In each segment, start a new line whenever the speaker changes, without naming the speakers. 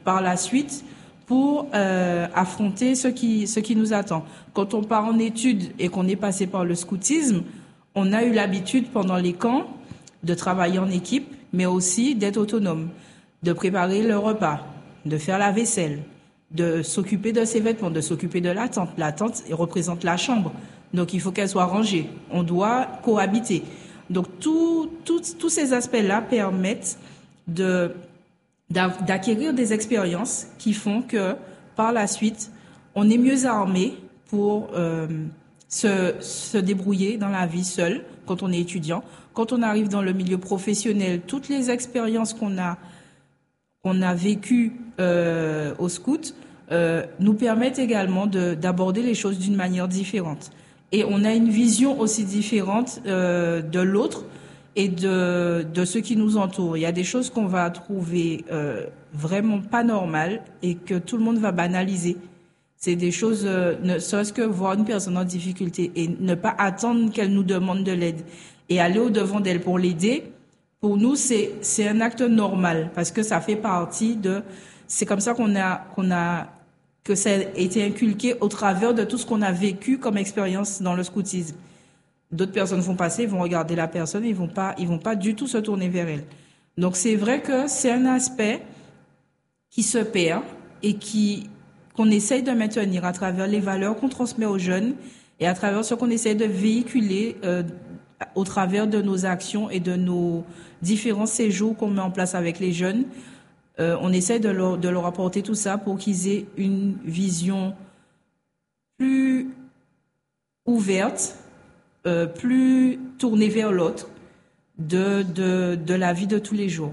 par la suite pour affronter ce qui nous attend. Quand on part en études et qu'on est passé par le scoutisme, on a eu l'habitude pendant les camps de travailler en équipe, mais aussi d'être autonome, de préparer le repas, de faire la vaisselle, de s'occuper de ses vêtements, de s'occuper de la tente. La tente représente la chambre, donc il faut qu'elle soit rangée. On doit cohabiter. Donc tous ces aspects-là permettent d'acquérir des expériences qui font que par la suite, on est mieux armé pour se débrouiller dans la vie seul quand on est étudiant. Quand on arrive dans le milieu professionnel, toutes les expériences qu'on a vécues au scout nous permettent également d'aborder les choses d'une manière différente. Et on a une vision aussi différente de l'autre et de ce qui nous entoure. Il y a des choses qu'on va trouver vraiment pas normales et que tout le monde va banaliser. C'est des choses, ne serait-ce que voir une personne en difficulté et ne pas attendre qu'elle nous demande de l'aide et aller au-devant d'elle pour l'aider. Pour nous, c'est un acte normal parce que ça fait partie c'est comme ça que ça a été inculqué au travers de tout ce qu'on a vécu comme expérience dans le scoutisme. D'autres personnes vont passer, ils vont regarder la personne, ils vont pas du tout se tourner vers elle. Donc c'est vrai que c'est un aspect qui se perd et qu'on essaye de maintenir à travers les valeurs qu'on transmet aux jeunes et à travers ce qu'on essaye de véhiculer au travers de nos actions et de nos différents séjours qu'on met en place avec les jeunes. On essaie de leur apporter tout ça pour qu'ils aient une vision plus ouverte, plus tournée vers l'autre de la vie de tous les jours.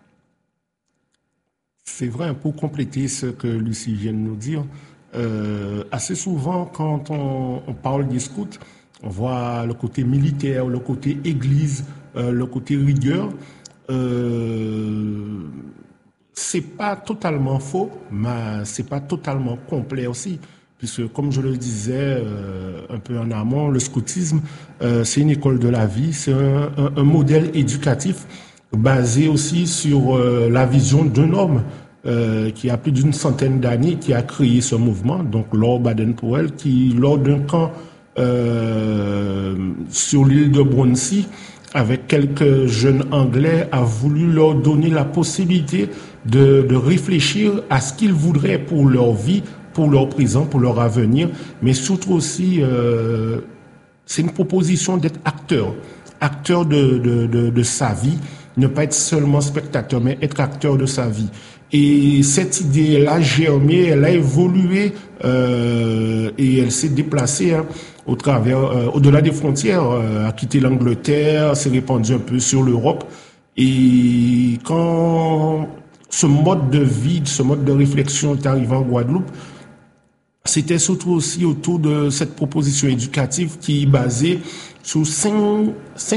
C'est vrai, pour compléter ce que Lucie vient de nous dire, assez souvent quand on parle des scouts, on voit le côté militaire, le côté église, le côté rigueur. C'est pas totalement faux, mais c'est pas totalement complet aussi. Puisque, comme je le disais un peu en amont, le scoutisme, c'est une école de la vie, c'est un modèle éducatif basé aussi sur la vision d'un homme qui a plus d'une centaine d'années, qui a créé ce mouvement, donc Lord Baden-Powell, qui, lors d'un camp sur l'île de Brunssea, avec quelques jeunes Anglais, a voulu leur donner la possibilité de réfléchir à ce qu'ils voudraient pour leur vie, pour leur présent, pour leur avenir, mais surtout aussi, c'est une proposition d'être acteur de sa vie, ne pas être seulement spectateur, mais être acteur de sa vie. Et cette idée, elle a germé, elle a évolué et elle s'est déplacée au travers, au-delà des frontières, a quitté l'Angleterre, s'est répandue un peu sur l'Europe. Et quand ce mode de vie, ce mode de réflexion est arrivé en Guadeloupe, c'était surtout aussi autour de cette proposition éducative qui est basée sur cinq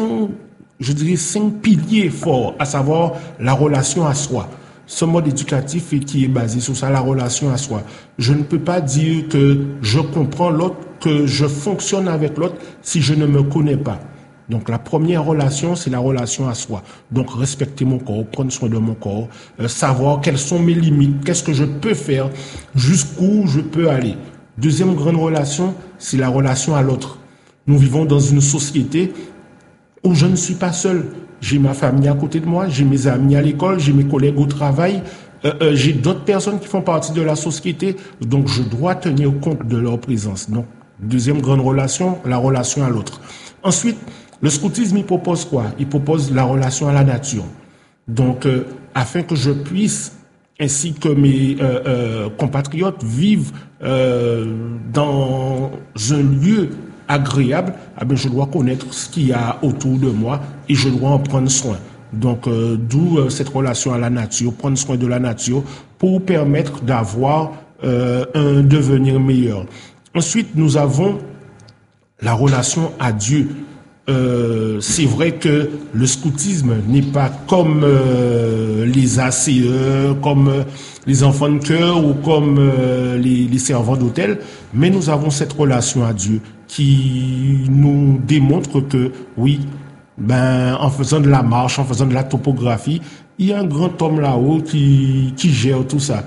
piliers forts, à savoir la relation à soi. Ce mode éducatif qui est basé sur ça, la relation à soi. Je ne peux pas dire que je comprends l'autre, que je fonctionne avec l'autre si je ne me connais pas. Donc la première relation, c'est la relation à soi. Donc respecter mon corps, prendre soin de mon corps, savoir quelles sont mes limites, qu'est-ce que je peux faire, jusqu'où je peux aller. Deuxième grande relation, c'est la relation à l'autre. Nous vivons dans une société où je ne suis pas seul. J'ai ma famille à côté de moi, j'ai mes amis à l'école, j'ai mes collègues au travail, j'ai d'autres personnes qui font partie de la société, donc je dois tenir compte de leur présence. Donc, deuxième grande relation, la relation à l'autre. Ensuite, le scoutisme, il propose quoi? Il propose la relation à la nature. Donc, afin que je puisse, ainsi que mes compatriotes, vivent dans un lieu agréable, je dois connaître ce qu'il y a autour de moi et je dois en prendre soin. Donc, d'où cette relation à la nature, prendre soin de la nature pour permettre d'avoir un devenir meilleur. Ensuite, nous avons la relation à Dieu. C'est vrai que le scoutisme n'est pas comme les ACE, comme les enfants de cœur ou comme les servants d'hôtel, mais nous avons cette relation à Dieu qui nous démontre que oui, en faisant de la marche, en faisant de la topographie, il y a un grand homme là-haut qui gère tout ça.